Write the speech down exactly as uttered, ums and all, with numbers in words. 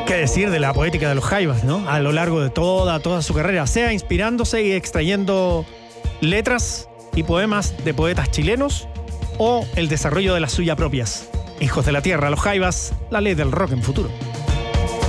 qué decir de la poética de los Jaivas, ¿no? A lo largo de toda, toda su carrera, sea inspirándose y extrayendo letras y poemas de poetas chilenos o el desarrollo de las suyas propias. Hijos de la Tierra, los Jaivas, la ley del rock en futuro.